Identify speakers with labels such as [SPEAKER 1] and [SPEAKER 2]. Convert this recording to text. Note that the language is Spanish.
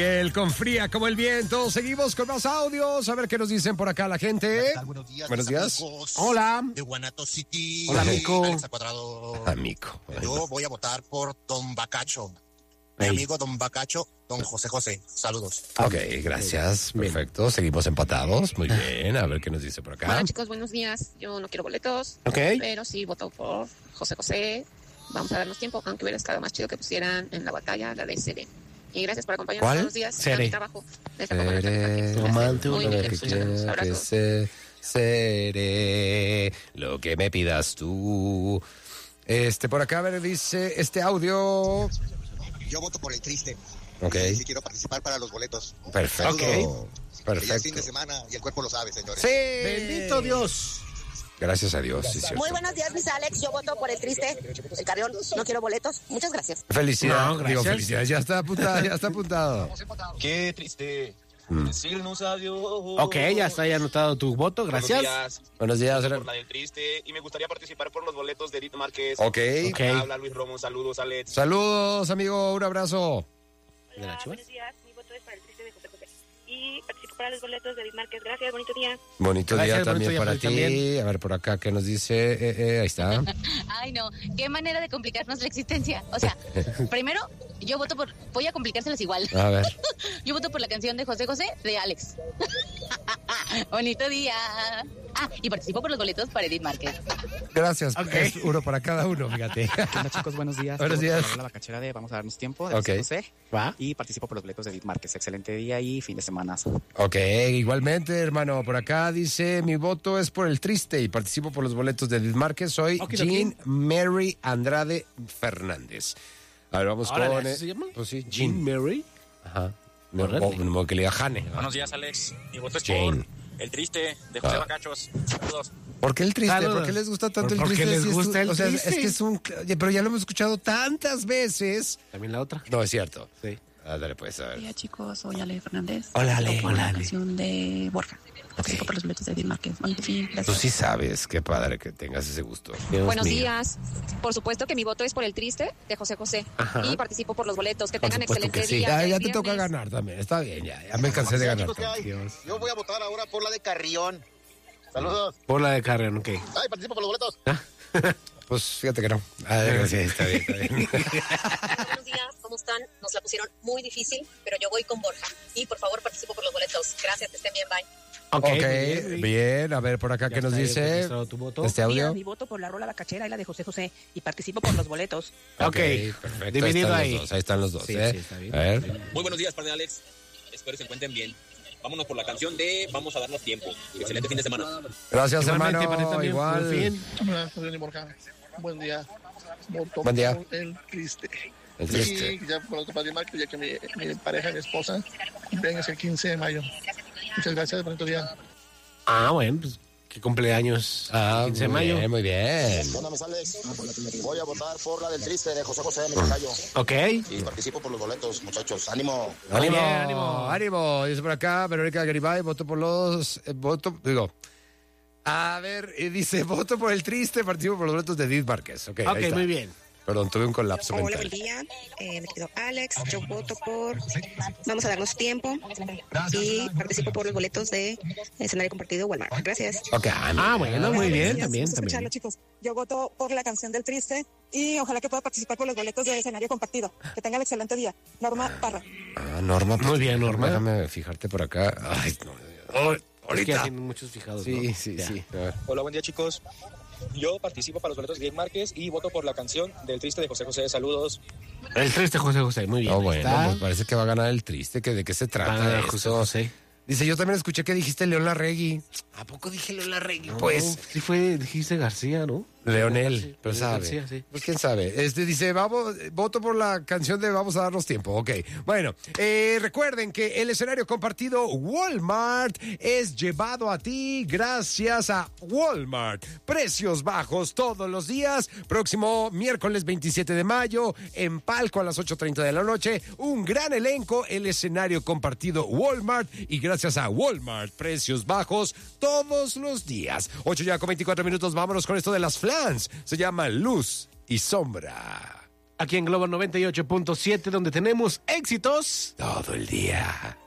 [SPEAKER 1] El con fría como el viento. Seguimos con más audios. A ver qué nos dicen por acá la gente.
[SPEAKER 2] Buenos días.
[SPEAKER 1] Buenos días.
[SPEAKER 3] Hola.
[SPEAKER 2] De Guanato City.
[SPEAKER 3] Hola, Mico.
[SPEAKER 2] Alex Cuadrado.
[SPEAKER 1] Amigo.
[SPEAKER 2] Yo voy a votar por Don Bacacho. Mi amigo Don Bacacho, Don José José. Saludos.
[SPEAKER 1] Ok, gracias. Perfecto. Seguimos empatados. Muy bien. A ver qué nos dice por acá.
[SPEAKER 4] Hola chicos, buenos días. Yo no quiero boletos,
[SPEAKER 1] Ok.
[SPEAKER 4] pero sí voto por José José. Vamos a darnos tiempo, aunque hubiera estado más chido que pusieran en la batalla la de Cere. Y gracias por acompañarnos
[SPEAKER 1] ¿Cuál?
[SPEAKER 4] todos los días
[SPEAKER 3] Cere.
[SPEAKER 4] a mi trabajo. Desde Poco Blanca,
[SPEAKER 1] Seré
[SPEAKER 3] Amante,
[SPEAKER 4] muy
[SPEAKER 3] una
[SPEAKER 4] bien,
[SPEAKER 1] que
[SPEAKER 4] escuchándonos.
[SPEAKER 1] quiera que
[SPEAKER 4] Abrazo.
[SPEAKER 1] seré lo que me pidas tú. Por acá, a ver, dice este audio.
[SPEAKER 2] Yo voto por el triste.
[SPEAKER 1] Ok.
[SPEAKER 2] Si quiero participar para los boletos.
[SPEAKER 1] Perfecto.
[SPEAKER 3] Ok.
[SPEAKER 2] Que ya es fin de
[SPEAKER 1] Perfecto.
[SPEAKER 2] semana y el cuerpo lo sabe, señores.
[SPEAKER 1] Sí.
[SPEAKER 3] Bendito Dios.
[SPEAKER 1] Gracias a Dios, sí, cierto.
[SPEAKER 5] Muy buenos días, mis Alex. Yo voto por el triste, el Carrión. No quiero boletos. Muchas gracias.
[SPEAKER 1] Felicidades.
[SPEAKER 3] No, gracias.
[SPEAKER 1] Digo, felicidades. Ya está apuntado, ya está apuntado.
[SPEAKER 6] Qué triste decirnos adiós.
[SPEAKER 3] Ok, ya está ahí anotado tu voto, gracias.
[SPEAKER 6] Buenos días.
[SPEAKER 1] Buenos días.
[SPEAKER 6] Por la del triste. Y me gustaría participar por los boletos de Edith Márquez.
[SPEAKER 1] Ok.
[SPEAKER 3] Ok.
[SPEAKER 6] Habla Luis Romo. Saludos, Alex.
[SPEAKER 1] Saludos, amigo. Un abrazo.
[SPEAKER 3] ¿De la
[SPEAKER 7] Hola,
[SPEAKER 3] Chivas?
[SPEAKER 7] buenos días. Mi voto es para el triste de José José. Y participo para los boletos de Edith Márquez. Gracias, bonito día.
[SPEAKER 1] Bonito
[SPEAKER 3] Gracias,
[SPEAKER 1] día
[SPEAKER 3] bonito
[SPEAKER 1] también
[SPEAKER 3] día
[SPEAKER 1] para
[SPEAKER 3] para
[SPEAKER 1] ti.
[SPEAKER 3] ti también.
[SPEAKER 1] A ver por acá qué nos dice. Ahí está.
[SPEAKER 8] Ay, no, qué manera de complicarnos la existencia. O sea, primero, yo voto por... Voy a complicárselas igual.
[SPEAKER 1] A ver.
[SPEAKER 8] Yo voto por la canción de José José de Alex. Bonito día. Ah, y participo por los boletos para Edith Márquez.
[SPEAKER 1] Gracias.
[SPEAKER 3] Ok.
[SPEAKER 1] Es uno para cada uno, fíjate.
[SPEAKER 9] Hola chicos, buenos días.
[SPEAKER 1] Buenos
[SPEAKER 9] Yo voto
[SPEAKER 1] días.
[SPEAKER 9] por la bacachera de Vamos a darnos tiempo de
[SPEAKER 1] Ok.
[SPEAKER 9] José José,
[SPEAKER 3] ¿Va?
[SPEAKER 9] y participo por los boletos de Edith Márquez. Excelente día y fin de semana.
[SPEAKER 1] Ok, igualmente, hermano. Por acá dice: mi voto es por el triste y participo por los boletos de Edith Márquez. Soy
[SPEAKER 3] Ok,
[SPEAKER 1] Jean
[SPEAKER 3] ok.
[SPEAKER 1] Mary Andrade Fernández. A ver, vamos
[SPEAKER 3] Órale,
[SPEAKER 1] con.
[SPEAKER 3] ¿así se llama?
[SPEAKER 1] Pues sí,
[SPEAKER 3] Jean
[SPEAKER 1] Jean.
[SPEAKER 3] Mary.
[SPEAKER 1] Ajá. No,
[SPEAKER 3] Órale.
[SPEAKER 1] no, que le diga Jane.
[SPEAKER 6] Buenos días, Alex. Mi voto es
[SPEAKER 1] Jane.
[SPEAKER 6] por el triste de José
[SPEAKER 1] Ah.
[SPEAKER 6] Bacachos. Saludos.
[SPEAKER 1] ¿Por qué el triste?
[SPEAKER 3] Saludos.
[SPEAKER 1] ¿Por qué les gusta tanto el
[SPEAKER 3] Porque
[SPEAKER 1] triste?
[SPEAKER 3] les
[SPEAKER 1] Si es
[SPEAKER 3] gusta
[SPEAKER 1] un-
[SPEAKER 3] el
[SPEAKER 1] o sea,
[SPEAKER 3] triste.
[SPEAKER 1] Es que es un. Oye, pero ya lo hemos escuchado tantas veces.
[SPEAKER 3] También la otra.
[SPEAKER 1] No, es cierto.
[SPEAKER 3] Sí.
[SPEAKER 1] Dale, pues, a ver.
[SPEAKER 10] Hola chicos, soy Ale Fernández.
[SPEAKER 1] Hola, Ale.
[SPEAKER 10] Voto por
[SPEAKER 1] Hola,
[SPEAKER 10] la
[SPEAKER 1] Ale.
[SPEAKER 10] canción de Borja. Participo por los boletos de Edith Márquez. Bonito fin,
[SPEAKER 1] Tú
[SPEAKER 10] gracias.
[SPEAKER 1] sí sabes, qué padre que tengas ese gusto.
[SPEAKER 3] Dios
[SPEAKER 4] Buenos
[SPEAKER 3] mío.
[SPEAKER 4] días. Por supuesto que mi voto es por el triste de José José.
[SPEAKER 3] Ajá.
[SPEAKER 4] Y participo por los boletos. Que
[SPEAKER 3] Por
[SPEAKER 4] tengan
[SPEAKER 3] supuesto
[SPEAKER 4] excelente
[SPEAKER 3] que sí.
[SPEAKER 4] día.
[SPEAKER 1] Ya,
[SPEAKER 4] Feliz
[SPEAKER 1] ya te toca
[SPEAKER 4] viernes.
[SPEAKER 1] ganar también. Está bien, ya me cansé de ganar.
[SPEAKER 3] Dios.
[SPEAKER 2] Yo voy a votar ahora por la de Carrión. Saludos.
[SPEAKER 3] Por la de Carrión, ok.
[SPEAKER 2] Ay, participo por los boletos.
[SPEAKER 1] Pues fíjate que no. A ver, sí, está bien, está bien.
[SPEAKER 5] Buenos días, ¿cómo están? Nos la pusieron muy difícil, pero yo voy con Borja. Y por favor, participo por los boletos. Gracias, que estén bien, bye.
[SPEAKER 3] Ok,
[SPEAKER 1] Ok, bien. A ver, por acá,
[SPEAKER 3] Ya
[SPEAKER 1] ¿qué nos
[SPEAKER 3] está ahí
[SPEAKER 1] dice?
[SPEAKER 3] registrado tu voto.
[SPEAKER 1] Este audio.
[SPEAKER 5] Mi voto por la rola bacachera y la de José José. Y participo por los boletos.
[SPEAKER 3] Ok,
[SPEAKER 1] perfecto.
[SPEAKER 3] dividido
[SPEAKER 1] ahí.
[SPEAKER 3] ahí.
[SPEAKER 1] Están los dos, ahí están los dos,
[SPEAKER 3] Sí,
[SPEAKER 1] ¿eh?
[SPEAKER 3] sí, está bien.
[SPEAKER 1] A ver.
[SPEAKER 6] Muy buenos días, padre Alex. Espero se encuentren bien. Vámonos por la canción de Vamos a darnos tiempo. Excelente fin de semana.
[SPEAKER 1] Gracias,
[SPEAKER 3] Igualmente, para ti
[SPEAKER 1] hermano.
[SPEAKER 3] también,
[SPEAKER 1] Igual.
[SPEAKER 3] buen fin.
[SPEAKER 11] Hola, José Borja. Buen día. Voto
[SPEAKER 1] Buen día.
[SPEAKER 11] por el triste.
[SPEAKER 1] El triste.
[SPEAKER 11] Y ya conozco para Marco, ya que mi pareja, mi esposa, cumpleaños el 15 de mayo. Muchas gracias, bonito día.
[SPEAKER 3] Ah, bueno, pues qué cumpleaños. 15 de
[SPEAKER 1] muy
[SPEAKER 3] mayo.
[SPEAKER 1] bien, muy bien.
[SPEAKER 2] Hola, mis Alex. Voy a votar por la del triste de José José, mi tocayo.
[SPEAKER 3] Ok.
[SPEAKER 2] Y participo por los boletos, muchachos. ¡Ánimo!
[SPEAKER 1] Ánimo,
[SPEAKER 3] bien, ánimo.
[SPEAKER 1] ánimo. Dice por acá, Verónica Garibay, voto por los. A ver, dice, voto por el triste, participo por los boletos de Edith Márquez. Ok, ahí
[SPEAKER 3] Ok,
[SPEAKER 1] está.
[SPEAKER 3] muy bien.
[SPEAKER 1] Perdón, tuve un colapso
[SPEAKER 5] Hola,
[SPEAKER 1] mental.
[SPEAKER 5] buen día. Me quedo Alex. Yo voto por Vamos a darnos tiempo. Y participo por los boletos de escenario compartido Walmart. Gracias.
[SPEAKER 1] Ok,
[SPEAKER 3] Ah, bueno, muy bien, también,
[SPEAKER 7] Vamos a escucharlo,
[SPEAKER 3] también.
[SPEAKER 7] chicos. Yo voto por la canción del triste y ojalá que pueda participar por los boletos de escenario compartido. Que tengan excelente día. Norma Parra.
[SPEAKER 1] Ah, Norma.
[SPEAKER 3] Muy bien, Norma.
[SPEAKER 1] Déjame fijarte por acá. Ay, no.
[SPEAKER 3] Es que
[SPEAKER 1] Ahorita.
[SPEAKER 3] ya tienen muchos fijados,
[SPEAKER 1] Sí,
[SPEAKER 3] ¿no?
[SPEAKER 1] sí,
[SPEAKER 3] Ya.
[SPEAKER 1] sí. A ver.
[SPEAKER 6] Hola, buen día, chicos. Yo participo para los boletos de Edith Márquez y voto por la canción del triste de José José. Saludos.
[SPEAKER 3] El triste José José, muy bien.
[SPEAKER 1] No,
[SPEAKER 3] ahí
[SPEAKER 1] bueno,
[SPEAKER 3] está.
[SPEAKER 1] pues parece que va a ganar el triste. ¿De qué se trata?
[SPEAKER 3] Ah,
[SPEAKER 1] esto?
[SPEAKER 3] José José.
[SPEAKER 1] Dice, yo también escuché que dijiste León Larregui. ¿A poco dije León Larregui?
[SPEAKER 3] No,
[SPEAKER 1] Pues,
[SPEAKER 3] sí fue, dijiste García, ¿no?
[SPEAKER 1] Leonel, pero
[SPEAKER 3] Leonel
[SPEAKER 1] sabe.
[SPEAKER 3] García, sí.
[SPEAKER 1] Pues quién sabe. Dice, voto por la canción de Vamos a darnos tiempo. Ok. Bueno, recuerden que el escenario compartido Walmart es llevado a ti gracias a Walmart. Precios bajos todos los días. Próximo miércoles 27 de mayo en Palco a las 8:30 de la noche. Un gran elenco, el escenario compartido Walmart. Y gracias a Walmart, precios bajos todos los días. 8:24 minutos. Vámonos con esto de las flans. Se llama Luz y Sombra.
[SPEAKER 3] aquí en Globo 98.7, donde tenemos éxitos
[SPEAKER 1] todo el día.